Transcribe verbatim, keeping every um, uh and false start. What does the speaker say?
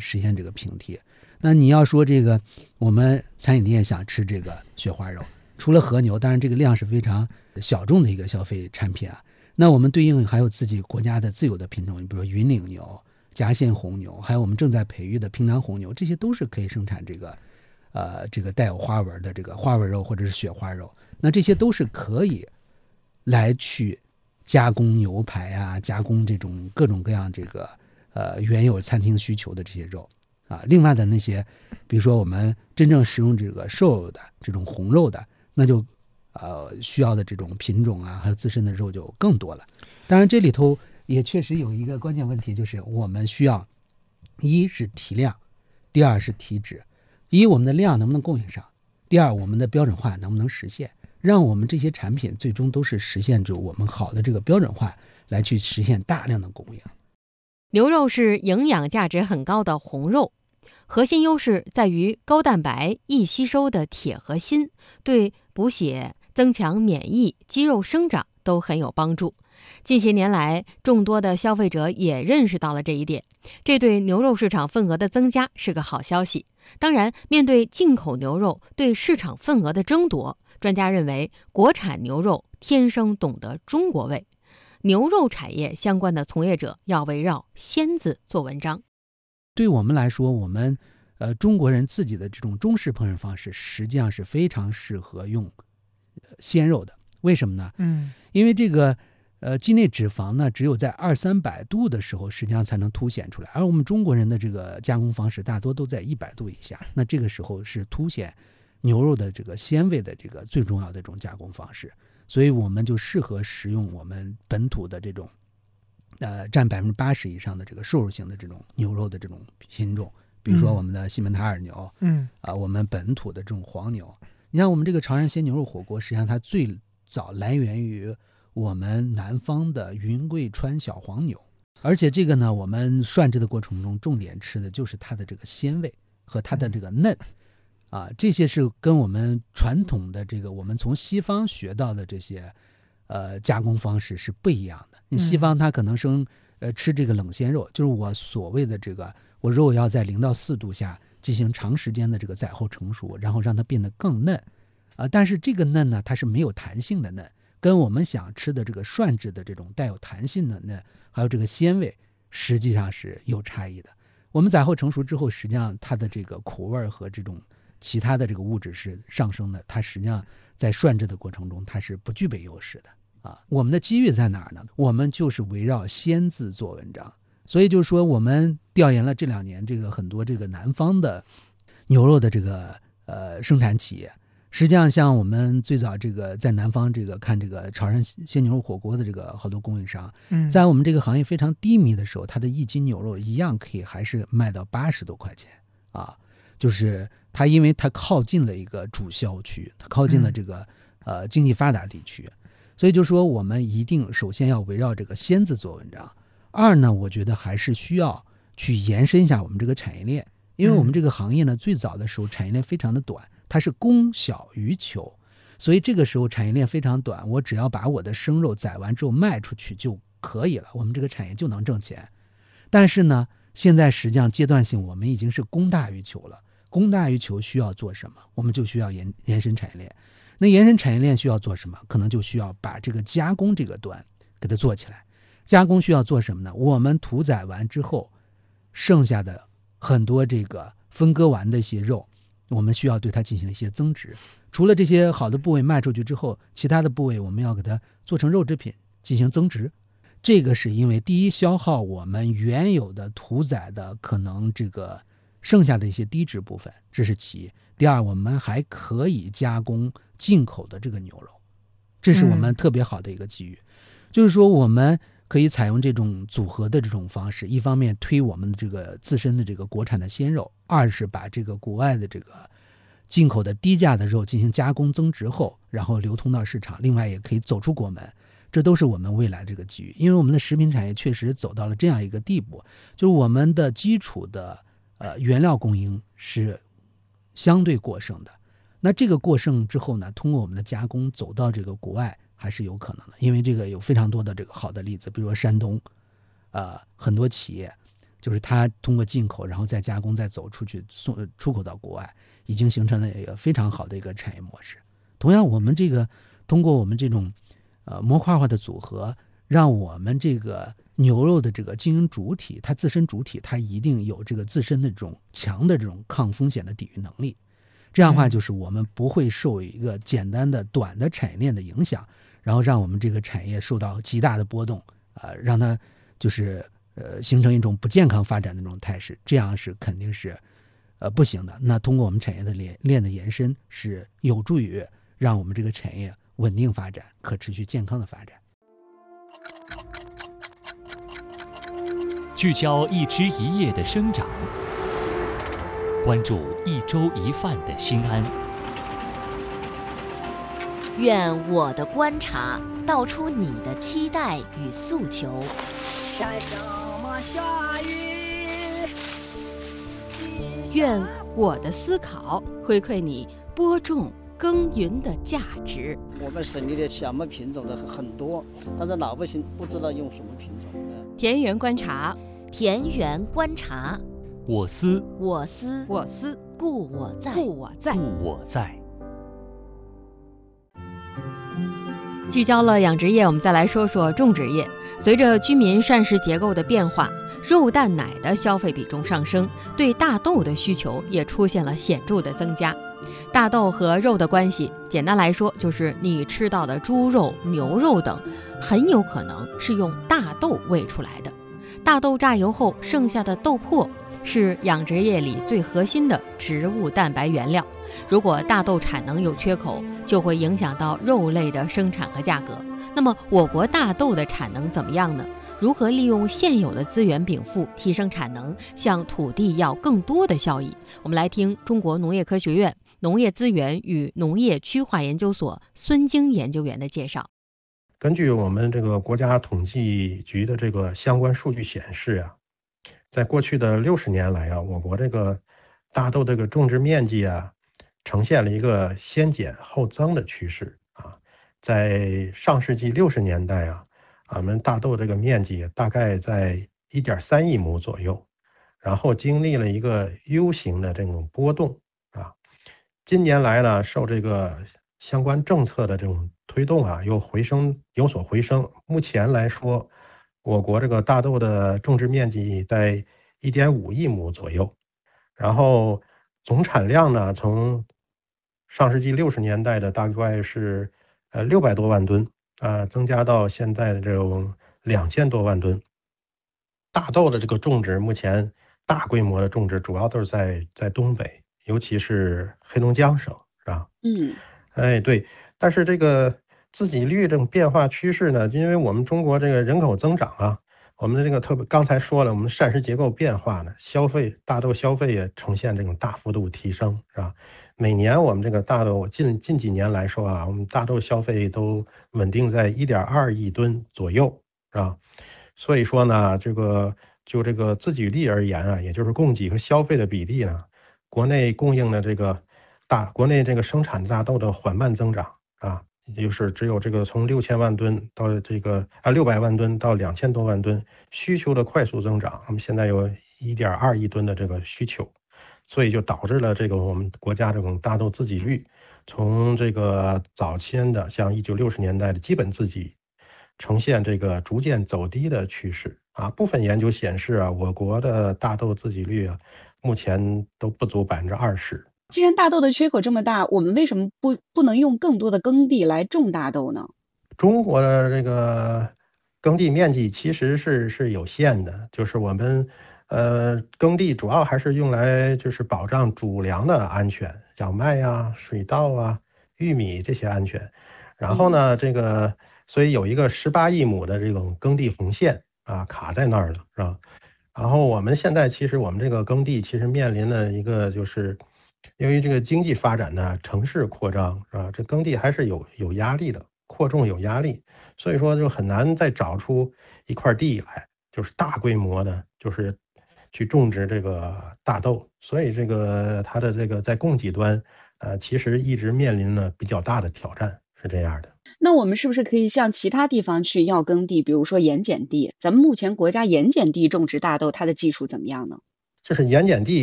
实现这个平替。那你要说这个我们餐饮店想吃这个雪花肉，除了和牛，当然这个量是非常小众的一个消费产品啊，那我们对应还有自己国家的自有的品种，比如说云岭牛、夹县红牛，还有我们正在培育的平南红牛，这些都是可以生产这个呃这个带有花纹的这个花纹肉或者是雪花肉，那这些都是可以来去加工牛排啊，加工这种各种各样这个呃原有餐厅需求的这些肉啊。另外的那些比如说我们真正使用这个瘦肉的这种红肉的，那就呃需要的这种品种啊还有自身的肉就更多了。当然这里头也确实有一个关键问题，就是我们需要一是提量，第二是提质。一我们的量能不能供应上，第二我们的标准化能不能实现，让我们这些产品最终都是实现着我们好的这个标准化，来去实现大量的供应。 牛肉是营养价值很高的红肉，核心优势在于高蛋白、易吸收的铁和锌，对补血、增强免疫、肌肉生长都很有帮助。近些年来，众多的消费者也认识到了这一点，这对牛肉市场份额的增加是个好消息。当然，面对进口牛肉对市场份额的争夺，专家认为国产牛肉天生懂得中国味，牛肉产业相关的从业者要围绕鲜字做文章。 对我们来说，我们呃中国人自己的这种中式烹饪方式实际上是非常适合用鲜肉的。为什么呢？ 嗯， 因为这个呃肌内脂肪呢，只有在二三百度的时候，实际上才能凸显出来，而我们中国人的这个加工方式大多都在一百度以下，那这个时候是凸显牛肉的这个鲜味的这个最重要的这种加工方式，所以我们就适合使用我们本土的这种呃占百分之八十以上的这个瘦肉型的这种牛肉的这种品种，比如说我们的西门塔尔牛， 嗯啊、呃，我们本土的这种黄牛。你看我们这个潮汕鲜牛肉火锅，实际上它最早来源于我们南方的云贵川小黄牛，而且这个呢，我们涮制的过程中，重点吃的就是它的这个鲜味和它的这个嫩，啊，这些是跟我们传统的这个我们从西方学到的这些呃加工方式是不一样的。你西方它可能生呃吃这个冷鲜肉，就是我所谓的这个我肉要在零到四度下进行长时间的这个宰后成熟，然后让它变得更嫩，啊、呃，但是这个嫩呢，它是没有弹性的嫩。跟我们想吃的这个涮制的这种带有弹性的嫩，还有这个鲜味，实际上是有差异的。我们宰后成熟之后，实际上它的这个苦味和这种其他的这个物质是上升的，它实际上在涮制的过程中，它是不具备优势的啊。我们的机遇在哪儿呢？我们就是围绕鲜字做文章，所以就是说，我们调研了这两年这个很多这个南方的牛肉的这个呃生产企业。实际上，像我们最早这个在南方这个看这个潮汕鲜牛肉火锅的这个好多供应商，在我们这个行业非常低迷的时候，它的一斤牛肉一样可以还是卖到八十多块钱啊。就是它因为它靠近了一个主销区，它靠近了这个呃经济发达地区，所以就说我们一定首先要围绕这个鲜字做文章。二呢，我觉得还是需要去延伸一下我们这个产业链，因为我们这个行业呢，最早的时候产业链非常的短。它是供小于求，所以这个时候产业链非常短，我只要把我的生肉宰完之后卖出去就可以了，我们这个产业就能挣钱。但是呢，现在实际上阶段性我们已经是供大于求了，供大于求需要做什么？我们就需要延延伸产业链。那延伸产业链需要做什么？可能就需要把这个加工这个端给它做起来。加工需要做什么呢？我们屠宰完之后，剩下的很多这个分割完的一些肉，我们需要对它进行一些增值，除了这些好的部位卖出去之后，其他的部位我们要给它做成肉制品进行增值。这个是因为第一，消耗我们原有的屠宰的可能这个剩下的一些低脂部分，这是其一。第二，我们还可以加工进口的这个牛肉，这是我们特别好的一个机遇。嗯、就是说我们可以采用这种组合的这种方式，一方面推我们的这个自身的这个国产的鲜肉，二是把这个国外的这个进口的低价的肉进行加工增值后，然后流通到市场，另外也可以走出国门，这都是我们未来这个机遇。因为我们的食品产业确实走到了这样一个地步，就是我们的基础的呃原料供应是相对过剩的，那这个过剩之后呢，通过我们的加工走到这个国外还是有可能的，因为这个有非常多的这个好的例子，比如说山东，呃，很多企业就是它通过进口，然后再加工，再走出去送出口到国外，已经形成了一个非常好的一个产业模式。同样，我们这个通过我们这种呃模块化的组合，让我们这个牛肉的这个经营主体，它自身主体它一定有这个自身的这种强的这种抗风险的抵御能力。这样的话，就是我们不会受一个简单的短的产业链的影响，然后让我们这个产业受到极大的波动，呃，让它就是呃形成一种不健康发展的这种态势，这样是肯定是呃不行的。那通过我们产业的链链的延伸，是有助于让我们这个产业稳定发展、可持续健康的发展。 聚焦一枝一叶的生长，关注一粥一饭的心安。 愿我的观察道出你的期待与诉求。 下什么下雨？ 愿我的思考回馈你播种耕耘的价值。 我们省里的小麦品种的很多，但是老百姓不知道用什么品种。 田园观察， 田园观察， 我思我思我思故我在， 故我在。 故我在。 聚焦了养殖业，我们再来说说种植业。随着居民膳食结构的变化，肉蛋奶的消费比重上升，对大豆的需求也出现了显著的增加。大豆和肉的关系，简单来说就是你吃到的猪肉、牛肉等，很有可能是用大豆喂出来的。大豆榨油后剩下的豆粕是养殖业里最核心的植物蛋白原料。如果大豆产能有缺口，就会影响到肉类的生产和价格。那么我国大豆的产能怎么样呢？如何利用现有的资源禀赋，提升产能，向土地要更多的效益？我们来听中国农业科学院农业资源与农业区划研究所孙晶研究员的介绍。 根据我们这个国家统计局的这个相关数据显示啊，在过去的六十年来啊，我国这个大豆这个种植面积啊，呈现了一个先减后增的趋势啊。在上世纪六十年代啊，我们大豆这个面积大概在 一点三亿亩左右，然后经历了一个 U 型的这种波动啊。近年来呢，受这个相关政策的这种推动啊，又回升有所回升。目前来说，我国这个大豆的种植面积在 一点五亿亩左右，然后总产量呢，从上世纪六十年代的大概是呃六百多万吨啊、呃，增加到现在的这种两千多万吨。大豆的这个种植，目前大规模的种植主要都是在在东北，尤其是黑龙江省，是吧？ 嗯， 哎，对。但是这个自给率这种变化趋势呢，因为我们中国这个人口增长啊，我们的这个特别刚才说了，我们膳食结构变化呢，消费大豆消费也呈现这种大幅度提升，是吧？每年我们这个大豆近近几年来说啊，我们大豆消费都稳定在 一点二亿吨左右，是吧？所以说呢，这个就这个自给率而言啊，也就是供给和消费的比例呢，国内供应的这个大国内这个生产大豆的缓慢增长啊，也就是只有这个从六千万吨到这个啊六百万吨到两千多万吨，需求的快速增长，我们现在有 一点二亿吨的这个需求，所以就导致了这个我们国家这种大豆自给率从这个早先的像一九六十年代的基本自给，呈现这个逐渐走低的趋势啊。部分研究显示啊，我国的大豆自给率啊，目前都不足百分之二十。 既然大豆的缺口这么大，我们为什么不不能用更多的耕地来种大豆呢？ 中国的这个耕地面积其实是是有限的，就是我们呃耕地主要还是用来就是保障主粮的安全，小麦啊、水稻啊、玉米这些安全。然后呢，这个所以有一个十八亿亩的这种耕地红线啊卡在那儿了，是吧？然后我们现在其实我们这个耕地其实面临了一个就是由于这个经济发展呢，城市扩张，是吧？这耕地还是有有压力的，扩种有压力，所以说就很难再找出一块地来，就是大规模的，就是去种植这个大豆。所以这个它的这个在供给端，呃，其实一直面临了比较大的挑战是这样的。 那我们是不是可以向其他地方去要耕地，比如说盐碱地？咱们目前国家盐碱地种植大豆，它的技术怎么样呢？ 就是盐碱地